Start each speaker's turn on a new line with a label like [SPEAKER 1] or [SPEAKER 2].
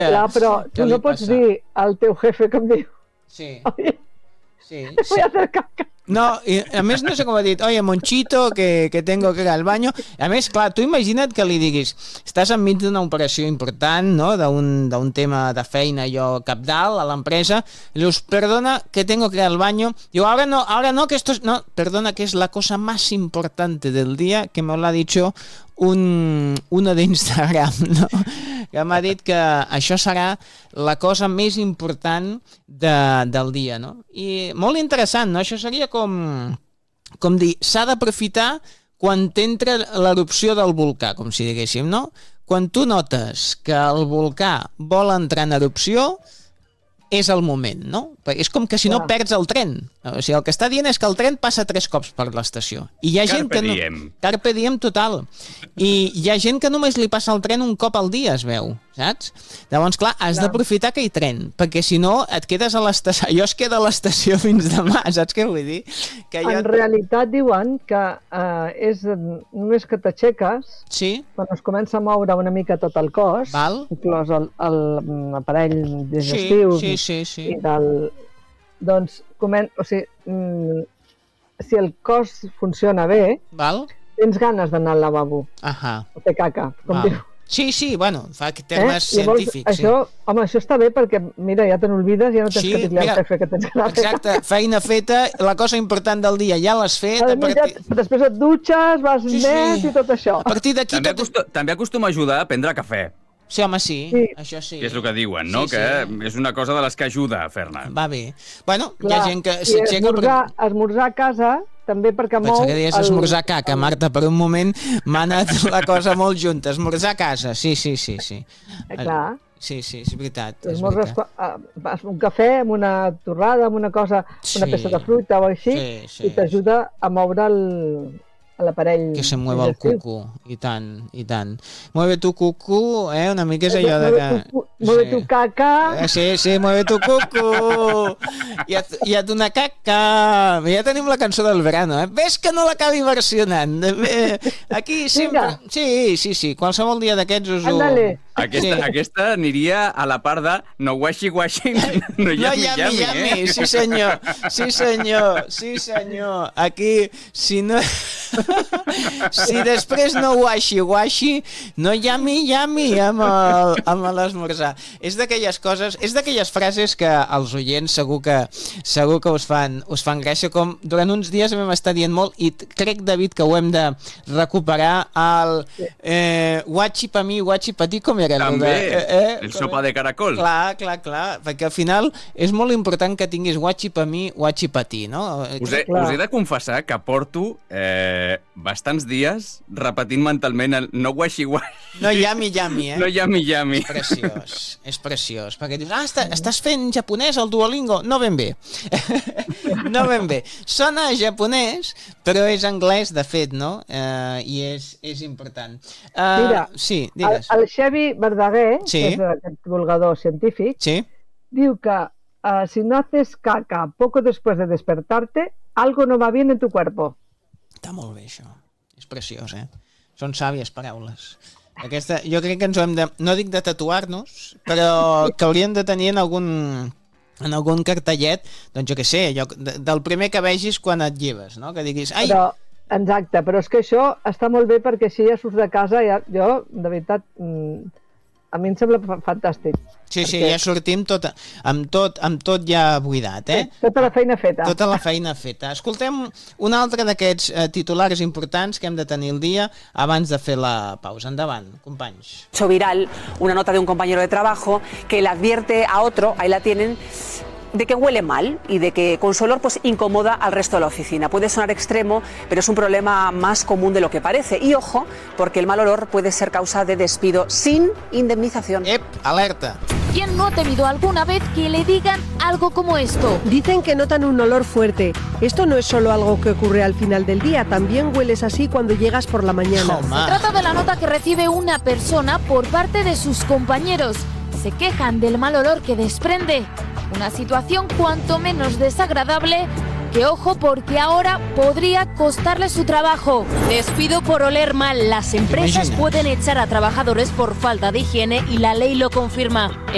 [SPEAKER 1] Clar, però tu no pots dir al teu jefe com diu.
[SPEAKER 2] Sí. Sí.
[SPEAKER 1] Voy a hacer caca.
[SPEAKER 2] No, i a més no sé com ha dit, oye, Monchito, que tengo que ir al baño. A més, clar, tu imagina't que li diguis, estàs enmig d'una operació important, no?, d'un tema de feina, jo cabdal a l'empresa, li dius, perdona, que tengo que ir al baño. Diu, ahora no, que esto es... No, perdona, que es la cosa más importante del día, que me lo ha dicho uno de Instagram, no? Que m'ha dit que això serà la cosa més important del dia, no? I molt interessant, no? Això seria com dir, s'ha d'aprofitar quan t'entra l'erupció del volcà, com si diguéssim, no? Quan tu notes que el volcà vol entrar en erupció, és el moment, no? És com que si no perds el tren. O sigui, el que està dient és que el tren passa 3 cops per l'estació. I hi ha gent que no... Carpe diem total. I hi ha gent que només li passa el tren un cop al dia, es veu, saps? Llavors, clar, has d'aprofitar aquell tren, perquè si no et quedes a l'estació. Jo es queda a l'estació fins demà, saps què vull dir? Que
[SPEAKER 1] en realitat diuen que és només que t'aixeques, quan es comença a moure una mica tot el cos, inclòs l'aparell digestiu, i doncs, si el cos funciona bé, tens ganes d'anar al lavabo, o fer caca, com diu.
[SPEAKER 2] Sí, bueno, fa termes científics.
[SPEAKER 1] Home, això està bé perquè, mira, ja te n'olvides, ja no tens que dir-li al jefe que tens que anar a fer.
[SPEAKER 2] Exacte, feina feta, la cosa important del dia ja l'has fet.
[SPEAKER 1] Després et dutxes, vas net i tot això.
[SPEAKER 2] A partir d'aquí...
[SPEAKER 3] També acostuma a ajudar a prendre cafè.
[SPEAKER 2] Sí, home, sí, això sí.
[SPEAKER 3] Que és el que diuen, no? Que és una cosa de les que ajuda a fer-ne.
[SPEAKER 2] Va bé. Bueno, hi ha gent que...
[SPEAKER 1] Esmorzar a casa, també perquè mou...
[SPEAKER 2] Pensava que deies esmorzar caca, Marta, per un moment m'ha anat la cosa molt junta. Esmorzar a casa, sí.
[SPEAKER 1] Clar.
[SPEAKER 2] Sí, és veritat.
[SPEAKER 1] Esmorzes un cafè amb una torrada, amb una cosa, una peça de fruita o així, i t'ajuda a moure l'aparell.
[SPEAKER 2] Que se mueva el cucu, i tant. Mueve tu cucu, una mica és allò de que...
[SPEAKER 1] Mueve tu caca.
[SPEAKER 2] Sí, mueve tu cucu. I et una caca. Ja tenim la cançó del verano, Ves que no l'acabi versionant. Aquí sempre... Sí, qualsevol dia d'aquests us ho...
[SPEAKER 3] Aquesta aniria a la part de no washi, no yami.
[SPEAKER 2] Sí, senyor. Aquí, si no... Si després no washi, no yami amb l'esmorzar. És d'aquelles coses, és d'aquelles frases que els oients segur que us fan gràcia, com durant uns dies vam estar dient molt, i crec, David, que ho hem de recuperar, el wachi pa mi, wachi pa ti, com era?
[SPEAKER 3] També, el sopa de caracol.
[SPEAKER 2] Clar, perquè al final és molt important que tinguis wachi pa mi, wachi pa ti, no?
[SPEAKER 3] Us he de confessar que porto bastants dies repetint mentalment el no washi.
[SPEAKER 2] No yami,
[SPEAKER 3] No yami.
[SPEAKER 2] És preciós, perquè dius, estàs fent japonès al Duolingo? No ben bé. Sona japonès, però és anglès, de fet, no? I és important.
[SPEAKER 1] Mira,
[SPEAKER 2] digues.
[SPEAKER 1] El Xevi Verdaguer, que és aquest divulgador científic, diu que si no haces caca poco después de despertarte, algo no va bien en tu cuerpo.
[SPEAKER 2] Està molt bé, això. És preciós, Són sàvies paraules. Jo crec que ens ho hem de... No dic de tatuar-nos, però que hauríem de tenir en algun cartellet, doncs jo què sé, del primer que vegis quan et lleves, no? Que diguis...
[SPEAKER 1] Exacte, però és que això està molt bé perquè així ja surts de casa, jo, de veritat, a mi em sembla fantàstic.
[SPEAKER 2] Sí, ja sortim amb tot ja buidat,
[SPEAKER 1] Tota la feina feta.
[SPEAKER 2] Tota la feina feta. Escoltem un altre d'aquests titulars importants que hem de tenir el dia abans de fer la pausa. Endavant, companys.
[SPEAKER 4] Hecho viral una nota de un compañero de trabajo que le advierte a otro, ahí la tienen, de que huele mal y de que con su olor pues incomoda al resto de la oficina. Puede sonar extremo, pero es un problema más común de lo que parece. Y ojo, porque el mal olor puede ser causa de despido sin indemnización.
[SPEAKER 2] Alerta.
[SPEAKER 5] ¿Quién no ha temido alguna vez que le digan algo como esto?
[SPEAKER 6] Dicen que notan un olor fuerte. Esto no es solo algo que ocurre al final del día, también hueles así cuando llegas por la mañana.
[SPEAKER 5] Se trata de la nota que recibe una persona por parte de sus compañeros. Se quejan del mal olor que desprende. Una situación cuanto menos desagradable, que ojo porque ahora podría costarle su trabajo. Despido por oler mal. Las empresas pueden echar a trabajadores por falta de higiene y la ley lo confirma.